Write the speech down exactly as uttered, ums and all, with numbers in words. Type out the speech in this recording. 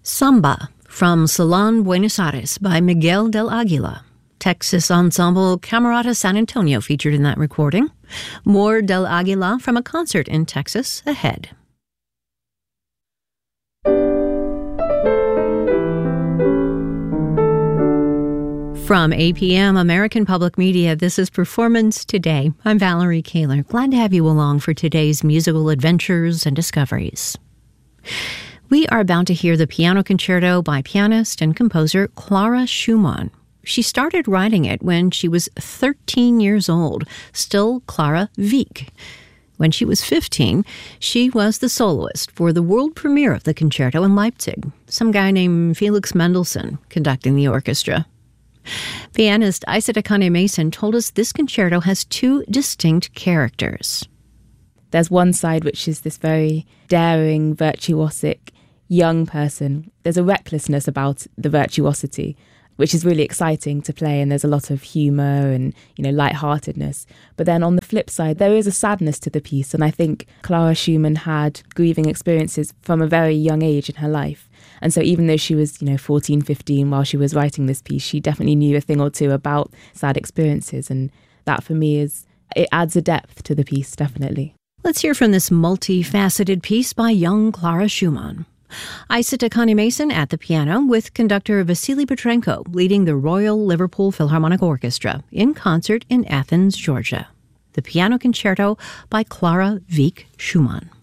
Samba from Salon Buenos Aires by Miguel del Aguila. Texas ensemble Camerata San Antonio featured in that recording. More del Aguila from a concert in Texas ahead. From A P M American Public Media, this is Performance Today. I'm Valerie Kaler. Glad to have you along for today's musical adventures and discoveries. We are about to hear the piano concerto by pianist and composer Clara Schumann. She started writing it when she was thirteen years old, still Clara Wieck. When she was fifteen, she was the soloist for the world premiere of the concerto in Leipzig, some guy named Felix Mendelssohn conducting the orchestra. Pianist Aissa Dakane Mason told us this concerto has two distinct characters. There's one side which is this very daring, virtuosic young person. There's a recklessness about the virtuosity, which is really exciting to play, and there's a lot of humour and, you know, lightheartedness. But then on the flip side, there is a sadness to the piece, and I think Clara Schumann had grieving experiences from a very young age in her life. And so even though she was, you know, fourteen, fifteen while she was writing this piece, she definitely knew a thing or two about sad experiences, and that for me is, it adds a depth to the piece, definitely. Let's hear from this multifaceted piece by young Clara Schumann. Aissa Dakane Mason at the piano with conductor Vasily Petrenko leading the Royal Liverpool Philharmonic Orchestra in concert in Athens, Georgia. The piano concerto by Clara Wieck Schumann.